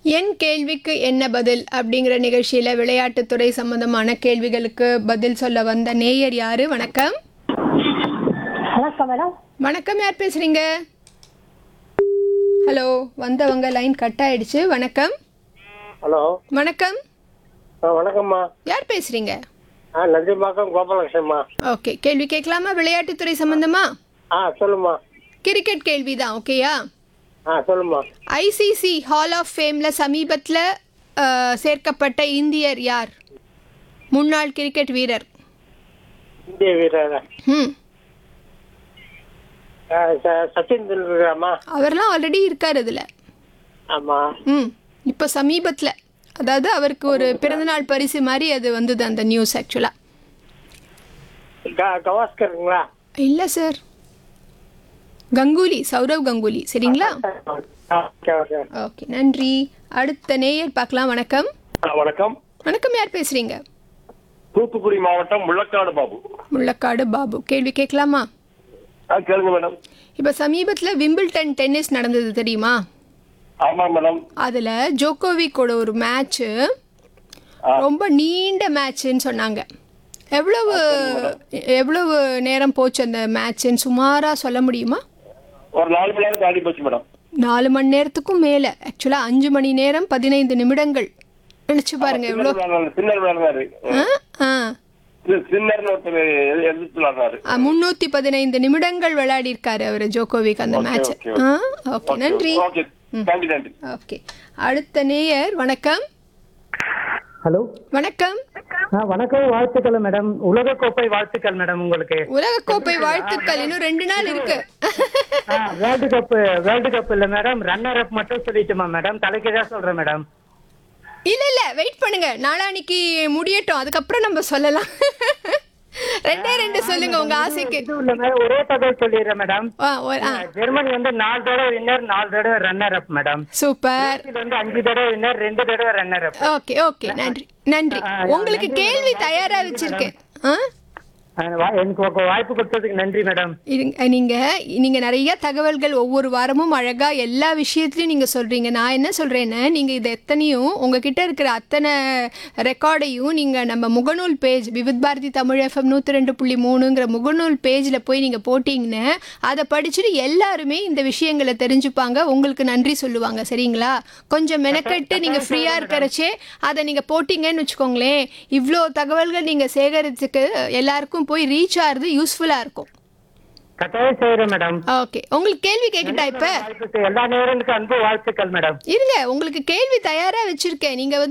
என் கேள்விக்கு என்ன பதில் அப்படிங்கிற நிகழ்ச்சியில் விளையாட்டுத்துறை சம்பந்தமான கேள்விகளுக்கு பதில் சொல்ல வந்த நேயர் யாரு? வணக்கம். வணக்கம் மேடம். வணக்கம், யார் பேசுறீங்க? ஹலோ, வந்தவங்க லைன் கட் ஆயிடுச்சு. வணக்கம். ஹலோ. வணக்கம். வணக்கம்மா. யார் பேசுறீங்க? நந்திம்பாக்கம் கோபாலகிருஷ்ணம்மா. ஓகே, கேள்வி கேட்கலாமா? விளையாட்டுத்துறை சம்பந்தமா? சொல்லுமா. கிரிக்கெட் கேள்வி தான், ஓகேயா? சொல்லுமா. ஐசிசி ஹால் ஆஃப் ஃபேம்ல சமீபத்தில் சேர்க்கப்பட்ட இந்தியர் யார்? முன்னாள் கிரிக்கெட் வீரர். இந்திய வீரர் ம் சச்சின் டெண்டுல்கராமா? அவர்லாம் ஆல்ரெடி இருக்கார் இதில். ஆமா. இப்போ சமீபத்தில், அதாவது அவருக்கு ஒரு பிறந்தநாள் பரிசு மாதிரி அது வந்தது அந்த நியூஸ். ஆக்சுவலாக கவாஸ்கருங்களா? இல்லை சார், கங்குலி, சௌரவ் கங்குலி. சரிங்களா? ஓகே, நன்றி. அடுத்த நேயர் பார்க்கலாம். வணக்கம். வணக்கம். வணக்கம், யார் பேசுறீங்க? தூத்துக்குடி மாவட்டம் முள்ளக்காடு பாபு. முள்ளக்காடு பாபு, கேள்வி கேட்கலாமா? கேளுங்க மேடம். இப்போ சமீபத்தில் விம்பிள்டன் டென்னிஸ் நடந்தது, தெரியுமா? ஆமா மேடம். அதில் ஜோகோவிக்கோட ஒரு மேட்ச்சு ரொம்ப நீண்ட மேட்ச்சுன்னு சொன்னாங்க. எவ்வளவு நேரம் போச்சு அந்த மேட்ச்சுன்னு சுமாராக சொல்ல முடியுமா? ஒரு 4 மணி நேரம் தாண்டி போச்சு மேடம். 4 மணி நேரத்துக்கும் மேலே. ஆக்சுவலாக 5 மணி நேரம் 15 நிமிடங்கள். நினச்சி பாருங்க எவ்வளோ. சின்னர் விளையாடுறாரு. ஆ சின்னர்னு ஒருத்தர் எதிர்த்து விளையாடுறாரு. 315 நிமிடங்கள் விளையாடி இருக்காரு அவர் ஜோகோவிக் அந்த மேட்ச். ஓகே, நன்றி. நன்றி. ஓகே, அடுத்த நேயர். வணக்கம். ஹலோ. வணக்கம். வணக்கம், வாழ்த்துக்கள் மேடம். உலகக்கோப்பை வாழ்த்துக்கள் மேடம். உங்களுக்கு உலகக்கோப்பை வாழ்த்துக்கள். இன்னும் 2 நாள் இருக்கு. வேர்ல்டு கப் இல்ல மேடம், ரன்னர் அப் மட்டும் சொல்லிட்டுமா மேடம்? தலைக்கீழா சொல்றேன் மேடம். இல்ல வெயிட் பண்ணுங்க, நாளானிக்கு முடியட்டும், அதுக்கப்புறம் நம்ம சொல்லலாம். 2 சொல்லுங்க உங்க ஆசைக்கு. ஒரே தகவல் சொல்லிடுறேன் மேடம். ஆ, ஜெர்மனி 4 தடவை வின்னர், 4 தடவை ரன்னர் அப் மேடம். சூப்பர். 5 தடவை வின்னர், 2 தடவை ரன்னர் அப். ஓகே, நன்றி. உங்களுக்கு கேள்வி தயாரா வச்சிருக்கேன். எனக்கு வாய்ப்பு கொடுத்ததுக்கு நன்றி மேடம். நீங்க நிறைய தகவல்கள் ஒவ்வொரு வாரமும் அழகா எல்லா விஷயத்துலயும் நீங்க சொல்றீங்க. நான் என்ன சொல்றேன்னா, நீங்க இது எத்தனையும் உங்ககிட்ட இருக்கிற அத்தனை ரெக்கார்டையும் நீங்க நம்ம முகநூல் பேஜ் விவித் பாரதி தமிழ் FM 102.3ங்கிற முகநூல் பேஜ்ல போய் நீங்க போட்டீங்கன்னா அதை படிச்சுட்டு எல்லாருமே இந்த விஷயங்களை தெரிஞ்சுப்பாங்க, உங்களுக்கு நன்றி சொல்லுவாங்க. சரிங்களா? கொஞ்சம் மெனக்கட்டு நீங்க ஃப்ரீயா இருக்கிறச்சே அதை நீங்க போட்டீங்கன்னு வச்சுக்கோங்களேன், இவ்வளோ தகவல்கள் நீங்க சேகரிச்சுக்கு எல்லாருக்கும் போய் ரீச் ஆகிறது யூஸ்ஃபுல்லா இருக்கும். கட்டாயம் செய்யறேன் மேடம். ஓகே, உங்களுக்கு கேள்வி கேட்கட்டா? இப்ப எல்லா நேரத்துக்கும் அன்பு வாழ்த்துக்கள் மேடம். இருங்க, உங்களுக்கு கேள்வி தயாரா வச்சிருக்கேன். நீங்க